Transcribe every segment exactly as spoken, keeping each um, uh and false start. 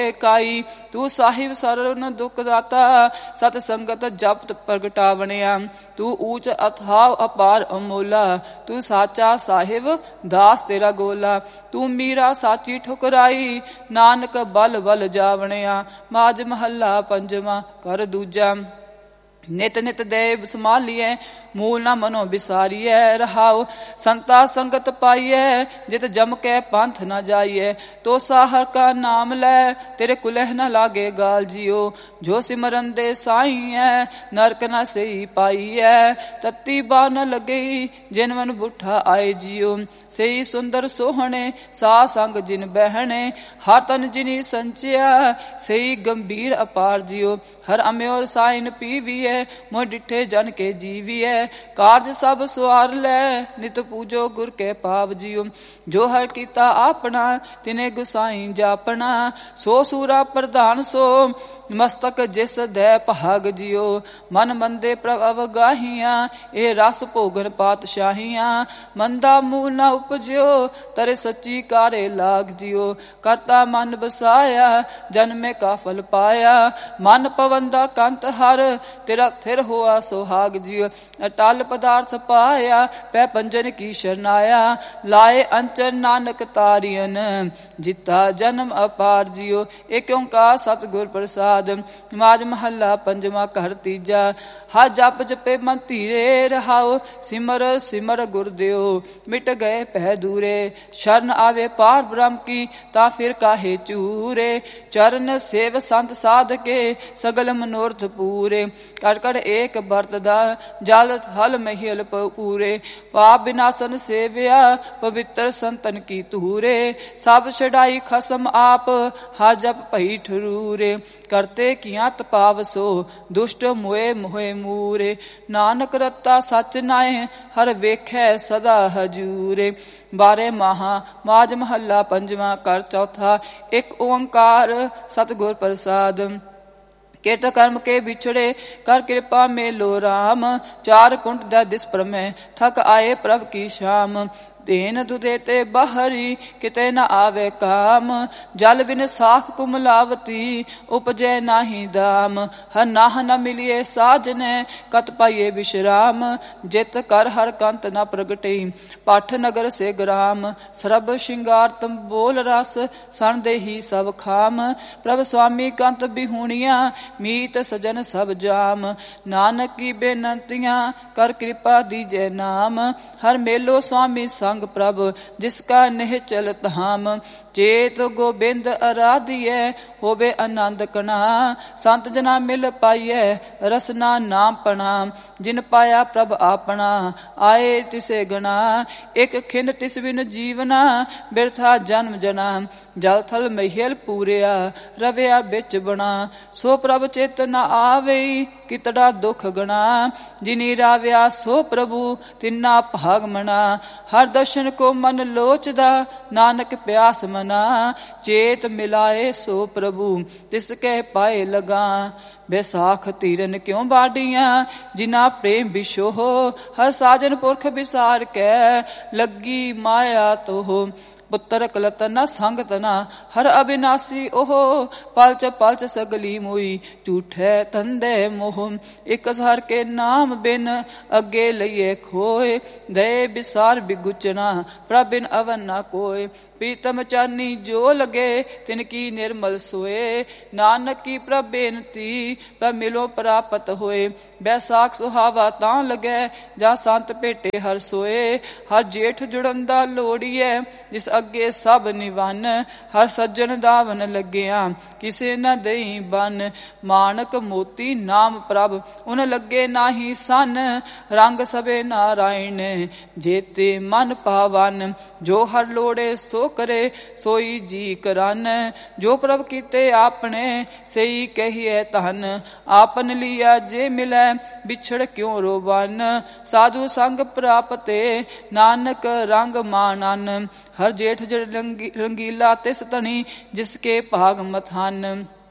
ਕਾਈ। ਤੂੰ ਸਾਹਿਬ ਸਰਨ ਦੁਖ ਦਾਤਾ ਸਤ ਸੰਗਤ ਜਪਤ ਪ੍ਰਗਟਾਵਣਿਆ। ਤੂੰ ਊਚ ਅਥਾਵ ਅਪਾਰ ਅਮੋਲਾ ਤੂੰ ਸਾਚਾ ਸਾਹਿਬ ਦਾਸ ਤੇਰਾ ਗੋਲਾ। ਤੂੰ ਮੀਰਾ ਸਾਚੀ ਠੁਕਰਾਈ ਨਾਨਕ ਬਲ ਬਲ ਜਾਵਣਿਆ। ਮਾਝ ਮਹੱਲਾ ਪੰਜਵਾਂ ਘਰ ਦੂਜਾ। ਨਿਤ ਨਿਤ ਦੇ ਸੰਭਾਲੀਐ ਮੂਲ ਨਾ ਮਨੋ ਵਿਸਾਰੀਐ। ਰਹਾਉ ਸੰਤਾ ਸੰਗਤ ਪਾਈਐ ਜਿਤ ਜਮ ਕੇ ਪੰਥ ਨਾ ਜਾਈਐ। ਤੋ ਸਾਹਰ ਕਾ ਨਾਮ ਲੈ ਤੇਰੇ ਕੁਲਹ ਨਾ ਲਾਗੇ ਗਾਲ ਜਿਉ। ਜੋ ਸਿਮਰਨ ਦੇ ਸਾਈਐ ਨਰਕ ਨਾ ਸਈ ਪਾਈਐ। ਤਤੀ ਬਾ ਨ ਲੱਗਈ ਜਿਨ ਮਨ ਬੁੱਠਾ ਆਏ ਜਿਉ। ਸਈ ਸੁੰਦਰ ਸੋਹਣੇ ਸਾ ਸੰਗ ਜਿਨ ਬਹਿਣੇ। ਹਰ ਤਨ ਜਿਨੀ ਸੰਚਿਆ ਸਈ ਗੰਭੀਰ ਅਪਾਰ ਜਿਉ। ਹਰ ਅਮਿਓ ਸਾਇਨ ਪੀਵੀਐ ਮੋ ਡਿਠੇ ਜਨ ਕੇ ਜੀਵੀਐ। ਕਾਰਜ ਸਭ ਸਵਾਰ ਲੈ ਨਿਤ ਪੂਜੋ ਗੁਰ ਕੇ ਪਾਵ ਜਿਉ। ਜੋ ਹਰ ਕੀਤਾ ਆਪਣਾ ਤਿਨੇ ਗੁਸਾਈ ਜਾਪਣਾ। ਸੋ ਸੂਰਾ ਪ੍ਰਧਾਨ ਸੋ ਮਸਤਕ ਜਿਸ ਦੇ ਭਾਗ ਜਿਉ। ਮਨ ਮੰਦੇ ਪ੍ਰਭਵ ਗਾਹੀਆਂ ਇਹ ਰਸ ਭੋਗਨ ਪਾਤਸ਼ਾਹੀਆਂ। ਮੰਦਾ ਮੂਲ ਨਾ ਉਪਜਿਓ ਤਰੇ ਸੱਚੀ ਕਾਰੇ ਲਾਗ ਜਿਉ। ਕਰਤਾ ਮਨ ਬਸਾਇਆ ਜਨਮੇ ਕਾ ਫਲ ਪਾਇਆ। ਮਨ ਪਵਨ ਦਾ ਕੰਤ ਹਰ ਤੇਰਾ ਥਿਰ ਹੋਆ ਸੁਹਾਗ ਜਿਉ। ਅਟਲ ਪਦਾਰਥ ਪਾਇਆ ਪੈ ਪੰਜਨ ਕੀ ਸ਼ਰਨਾਇਆ। ਲਾਏ ਅੰਚਨ ਨਾਨਕ ਤਾਰੀਅਨ ਜਿਤਾ ਜਨਮ ਅਪਾਰ ਜਿਉ। ਏਕ ਓੰਕਾਰ ਸਤਿਗੁਰ ਪ੍ਰਸਾਦ। ਮਾਝ ਮਹੱਲਾ ਪੰਜਵਾਂ ਘਰ ਤੀਜਾ। ਹਾ ਜਪ ਜਪੇ ਮਨ ਧੀਰੇ ਰਹਾਉ ਸਿਮਰ ਸਿਮਰ ਗੁਰਦਿਓ। ਮਿਟ ਗਏ ਭੈ ਦੂਰੇ ਸ਼ਰਨ ਆਵੇ ਪਾਰ ਬ੍ਰਹਮ ਕੀ ਤਾਂ ਫਿਰ ਕਾਹੇ ਚੂਰੇ। ਚਰਨ ਸੇਵ ਸੰਤ ਸਾਧ ਕੇ ਸਗਲ ਮਨੋਰਥ ਪੂਰੇ। ਕਰ ਕਰ ਏਕ ਵਰਤਦਾ ਜਲ ਹਲ ਮਹਿਲ ਪੂਰੇ। ਪਾਪ ਬਿਨਾਸਨ ਸੇਵਿਆ ਪਵਿੱਤਰ ਸੰਤਨ ਕੀ ਧੂਰੇ। ਸਭ ਛਡਾਈ ਖਸਮ ਆਪ ਹਾ ਜਪ ਭਈ ਠਰੂਰੇ। ਕਰਤੇ ਕੀਆਂ ਤਪਾਵ ਸੋ ਦੁਸ਼ਟ ਮੋਏ ਮੋਏ ਮੂਰੇ। ਨਾਨਕ ਰਤਾ ਸੱਚ ਨਾਏ ਹਰ ਵੇਖੈ ਸਦਾ ਹਜੂਰੇ। ਬਾਰੇ ਮਾਹਾ ਮਾਝ ਮਹੱਲਾ ਪੰਜਵਾਂ ਘਰ ਚੌਥਾ। ਇੱਕ ਓੰਕਾਰ ਸਤਿਗੁਰ ਪ੍ਰਸਾਦ। ਕਿਰਤ ਕਰਮ ਕੇ ਵਿਛੜੇ ਕਰ ਕਿਰਪਾ ਮੇਲੋ ਰਾਮ। ਚਾਰ ਕੁੰਟ ਦਾ ਦਿਸ ਪ੍ਰਮੇ ਥਕ ਆਏ ਪ੍ਰਭ ਕੀ ਸ਼ਾਮ। ਦੇਨ ਦੁਦੇ ਤੇ ਬਾਹਰੀ ਕਿਤੇ ਨ ਆਵੇ ਕਾਮ। ਜਲ ਬਿਨ ਸਾਖ ਕੁਮਲਾਵਤੀ ਉਪਜੈ ਨਾਹੀ ਦਾਮ। ਹਰ ਨਾਹ ਨ ਮਿਲੀਏ ਸਾਜਨੇ ਕਤ ਪਾਈਏ ਵਿਸ਼ਰਾਮ। ਜਿਤ ਕਰ ਹਰ ਕੰਤ ਨ ਪ੍ਰਗਟਈ ਪਠ ਨਗਰ ਸੇ ਗ੍ਰਾਮ। ਸਰਬ ਸ਼ਿੰਗਾਰ ਤਮ ਬੋਲ ਰਸ ਸਣ ਦੇਹੀ ਸਭ ਖਾਮ। ਪ੍ਰਭ ਸੁਆਮੀ ਕੰਤ ਬਿਹੂਣੀਆਂ ਮੀਤ ਸਜਨ ਸਭ ਜਾਮ। ਨਾਨਕ ਕੀ ਬੇਨੰਤੀਆਂ ਕਰ ਕਿਰਪਾ ਦੀਜੈ ਨਾਮ। ਹਰ ਮੇਲੋ ਸੁਆਮੀ ਸੰਗ ਪ੍ਰਭ ਜਿਸਕਾ ਨਿਹ ਚਲਤ ਹਾਮ। ਚੇਤ ਗੋਬਿੰਦ ਅਰਾਧੀਐ ਹੋਵੇ ਆਨੰਦ ਕਣਾ। ਸੰਤ ਜਨਾ ਮਿਲ ਪਾਈਐ ਰਸਨਾ ਨਾਮ ਪਣਾ। ਜਿਨ ਪਾਇਆ ਪ੍ਰਭ ਆਪਣਾ ਆਏ ਤਿਸੇ ਗਣਾ। ਇੱਕ ਖਿੰਨ ਤਿਸ ਬਿਨ ਜੀਵਨਾ ਬਿਰਥਾ ਜਨਮ ਜਨਾ। ਜਲ ਥਲ ਮਹਿਲ ਪੂਰਿਆ ਰਵਿਆ ਵਿੱਚ ਬਣਾ। ਸੋ ਪ੍ਰਭ ਚਿਤ ਨ ਆਵੇ ਕਿਤੜਾ ਦੁਖ ਗਣਾ। ਜਿਨੀ ਰਾਵਿਆ ਸੋ ਪ੍ਰਭੂ ਤਿਨਾ ਭਾਗ ਮਣਾ। ਹਰ ਦਰਸ਼ਨ ਕੋ ਮਨ ਲੋਚਦਾ ਨਾਨਕ ਪਿਆਸ ਮਨਾ। ਚੇਤ ਮਿਲਾਏ ਸੋ ਪ੍ਰਭੂ ਤਿਸ ਕੇ ਪਾਏ ਲਗਾ। ਬੈਸਾਖ ਧੀਰਨ ਕਿਉਂ ਬਾਡੀਆਂ ਜਿਨਾ ਪ੍ਰੇਮ ਵਿਸ਼ੋਹ। ਹਰ ਸਾਜਨ ਪੁਰਖ ਵਿਸਾਰ ਕੈ ਲੱਗੀ ਮਾਇਆ ਤੋਹ। ਪੁੱਤਰ ਕਲਤਨਾ ਸੰਗਤਨਾ ਹਰ ਅਬਿਨਾਸੀ ਉਹ। ਪਲਚ ਪਲਚ ਸਗਲੀ ਮੋਈ ਝੂਠੇ ਧੰਦੇ ਮੋਹ। ਇੱਕ ਹਰ ਕੇ ਨਾਮ ਬਿਨ ਅੱਗੇ ਲਈਏ ਖੋਏ। ਦਏ ਵਿਸਾਰ ਬਿਗੁਚਨਾ ਪ੍ਰਭ ਬਿਨ ਅਵਨ ਨਾ ਕੋਏ। ਪ੍ਰੀਤਮ ਚਾਨੀ ਜੋ ਲਗੇ ਤਿਨ ਕੀ ਨਿਰਮਲ ਸੋਏ। ਨਾਨਕ ਕੀ ਪ੍ਰਭ ਬੇਨਤੀ ਪ੍ਰਭ ਮਿਲੋ ਪ੍ਰਾਪਤ ਹੋਏ। ਬੈਸਾਖ ਸੁਹਾਵਾ ਤਾਂ ਲਗੈ ਜਾ ਸੰਤ ਭੇਟੇ ਹਰ ਸੋਏ। ਹਰ ਜੇਠ ਜੁੜਨ ਦਾ ਲੋੜੀਐ ਜਿਸ ਅੱਗੇ ਸਭ ਨਿਵਨ। ਹਰ ਸੱਜਣ ਦਾਵਨ ਲੱਗਿਆ ਕਿਸੇ ਨ ਦਈ ਬਨ। ਮਾਨਕ ਮੋਤੀ ਨਾਮ ਪ੍ਰਭ ਉਨ ਲੱਗੇ ਨਾਹੀ ਸਨ। ਰੰਗ ਸਭੇ ਨਾਰਾਇਣ ਜੇਤੇ ਮਨ ਪਾਵਨ। ਜੋ ਹਰ ਲੋੜੇ ਸੋ ਕਰੇ ਸੋਈ ਜੀ ਕਰਨ। ਜੋ ਪ੍ਰਭ ਕੀਤੇ ਆਪਣੇ ਸਈ ਕਹੀਏ ਧਨ। ਆਪਨ ਲਿਆ ਜੇ ਮਿਲੈ ਵਿਛੜ ਕਿਉ ਰੋਵਨ। ਸਾਧੂ ਸੰਗ ਪ੍ਰਾਪਤੇ ਨਾਨਕ ਰੰਗ ਮਾਨਨ। ਹਰ ਜੇਠ ਜੜ ਰੰਗੀਲਾ ਤਿਸ ਧਨੀ ਜਿਸਕੇ ਭਾਗ ਮਥਨ।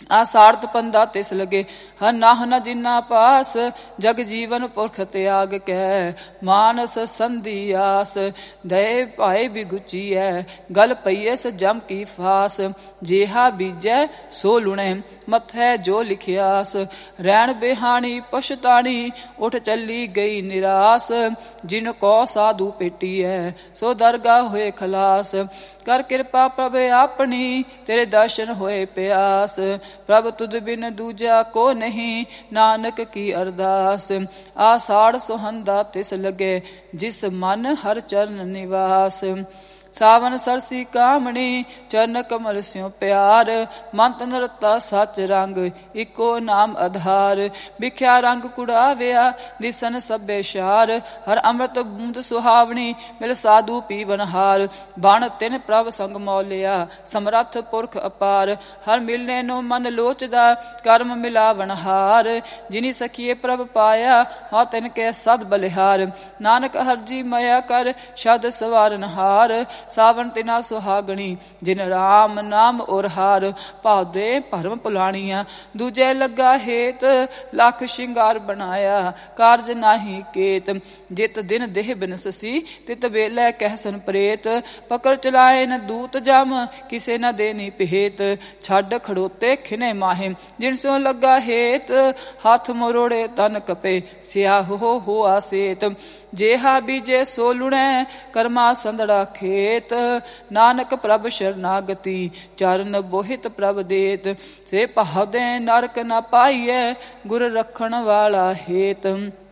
ਆਸਾਰਤ ਪੰਦਾ ਤਿਸ ਲਗੇ ਹਰ ਨਾਹ ਨ ਜਿਨਾ ਪਾਸ ਜਗ ਜੀਵਨ ਪੁਰਖ ਤਿਆਗ ਕੈ ਮਾਨਸ ਸੰਧੀ ਆਸ ਦਏ ਭਾਏ ਬਿਗੁਚੀਐ ਗਲ ਪਈਐਸ ਜਮ ਕੀ ਫਾਸ ਜੇਹਾ ਬੀਜੈ ਸੋ ਲੁਣੈ ਮਥੈ ਜੋ ਲਿਖਿਆਸ ਰੈਣ ਬਿਹਾਣੀ ਪਛਤਾਣੀ ਉਠ ਚੱਲੀ ਗਈ ਨਿਰਾਸ ਜਿਨ ਕੋ ਸਾਧੂ ਪੇਟੀਐ ਸੋ ਦਰਗਾ ਹੋਏ ਖਲਾਸ ਕਰ ਕਿਰਪਾ ਪ੍ਰਭ ਆਪਣੀ ਤੇਰੇ ਦਰਸ਼ਨ ਹੋਏ ਪਿਆਸ ਪ੍ਰਭ ਤੁਧ ਬਿਨ ਦੂਜਾ ਕੋ ਨਹੀਂ ਨਾਨਕ ਕੀ ਅਰਦਾਸ ਆਸਾੜ ਸੁਹੰਦਾ ਤਿਸ ਲਗੇ ਜਿਸ ਮਨ ਹਰ ਚਰਨ ਨਿਵਾਸ ਸਾਵਨ ਸਰਸੀ ਕਾਮਣੀ ਚਰਨ ਕਮਲ ਸਿਉ ਪਿਆਰ ਮਨ ਤਨ ਰਤਾ ਸਚ ਰੰਗ ਇਕੋ ਨਾਮ ਆਧਾਰ ਵਿਖਿਆ ਰੰਗ ਕੁੜਾਵਿਆ ਦਿਸਨ ਸਭੇ ਸ਼ਾਰ ਹਰ ਅੰਮ੍ਰਿਤ ਬੂੰਦ ਸੁਹਾਵਣੀ ਮਿਲ ਸਾਧੂ ਪੀਵਨ ਹਾਰ ਬਣ ਤਿਨ ਪ੍ਰਭ ਸੰਗ ਮੌਲਿਆ ਸਮਰੱਥ ਪੁਰਖ ਅਪਾਰ ਹਰ ਮਿਲਨੇ ਨੂੰ ਮਨ ਲੋਚਦਾ ਕਰਮ ਮਿਲਾਵਨ ਹਾਰ ਜਿਨੀ ਸਖੀਏ ਪ੍ਰਭ ਪਾਇਆ ਹਾਂ ਤਿਨ ਕੇ ਸਦ ਬਲਿਹਾਰ ਨਾਨਕ ਹਰਜੀ ਮਇਆ ਕਰ ਸ਼ਬਦ ਸਵਾਰਨ ਹਾਰ ਸਾਵਨ ਤਿਨਾ ਸੁਹਾਗਣੀ ਜਿਨ ਰਾਮ ਨਾਮ ਔਰ ਹਾਰ ਭਾਦੇ ਭਰਮ ਪੁਲਾਣੀਆਂ ਦੂਜੇ ਲੱਗਾ ਹੇਤ ਲੱਖ ਸ਼ਿੰਗਾਰ ਬਣਾਇਆ ਕਾਰਜ ਨਾਹੀ ਕੇਤ ਜਿਤ ਦਿਨ ਦੇਹ ਬਿਨਸੀ ਤਿਤ ਵੇਲੇ ਕਹਿਸਨ ਪ੍ਰੇਤ ਪਕੜ ਚਲਾਏ ਨ ਦੂਤ ਜਮ ਕਿਸੇ ਨ ਦੇਨੀ ਭੇਤ ਛੱਡ ਖੜੋਤੇ ਖਿਨੇ ਮਾਹਿ ਜਿਨ ਸੋ ਲੱਗਾ ਹੇਤ ਹੱਥ ਮਰੋੜੇ ਤਨ ਕਪੇ ਸਿਆਹ ਹੋ ਹੋਆ ਸੇਤ ਜੇਹਾ ਬੀਜੇ ਸੋ ਲੁਣੈ ਕਰਮਾ ਸੰਦੜਾ ਖੇਤ ਨਾਨਕ ਪ੍ਰਭ ਸ਼ਰਨਾਗਤੀ ਚਰਨ ਬੋਹਿਤ ਪ੍ਰਭ ਦੇਤ ਸੇ ਪਹਦੇ ਨਰਕ ਨ ਪਾਈਐ ਗੁਰ ਰੱਖਣ ਵਾਲਾ ਹੇਤ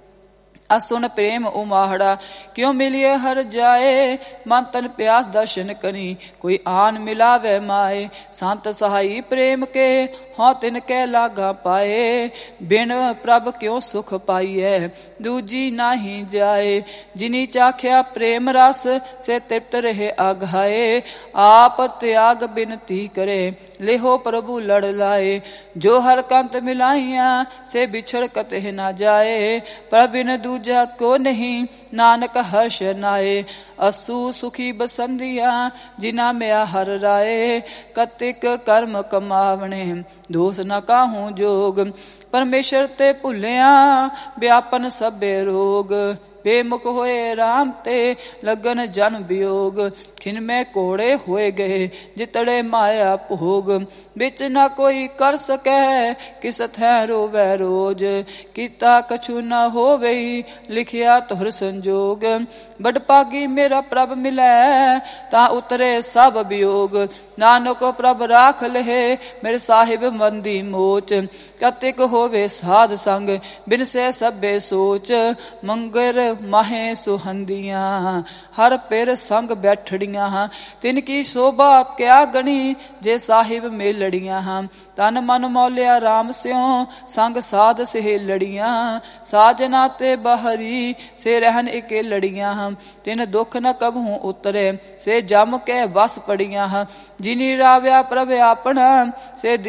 असुन प्रेम उमाहड़ा क्यों मिलिए हर जाए मन तन प्यास दर्शन करी कोई आन मिलावे माए संत सहाई प्रेम के हों तिन के लागा पाए बिन प्रभ क्यों सुख पाइए दूजी नाही जाए जिनी चाख्या प्रेम रस से तृप्त रहे आघाए आप त्याग बिनती करे लेहो प्रभु लड़ लाए जो हर कंत मिलाइया से बिछड़ कते न जाए पर बिन दूजा को नहीं नानक हर्ष नाए असु सुखी बसंदिया जिना में हर राय कतिक कर्म कमावणे दोष न काहू जोग परमेश्वर ते भुलिया व्यापन सबे रोग बेमुख होए राम ते लगन जन वियोग खिन में कोड़े होए गए जितड़े माया भोग बिच न कोई कर सके किस थै रोवै रोज कीता कछु न होवे लिखिया तुहर संजोग बड़ पागी मेरा प्रभ मिलै ता उतरे सब वियोग नानक प्रभ राख लहे मेरे साहिब मंदी मोच कतिक होवे साध संग बिन से सबे सोच मंगर माहे सुहंदियां हर पेर संग बैठड़ियां तिनकी शोभा क्या गणी जे साहिब मेलड़ियां तन मन मौलिया राम स्यों संग साध सहेलड़ियां साजना ते बहरी से रहन इके लड़ियां तिन दुख न कबहू उतरे से जम के बस पड़ियां जिनी राव्या प्रभ आपन से